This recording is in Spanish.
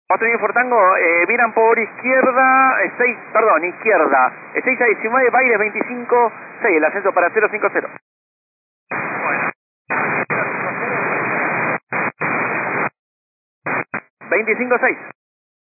4 Fortango, viran por izquierda, 6, perdón, izquierda, 6 a 19, Baires 25, 6, el ascenso para 050. Bueno. 25-6.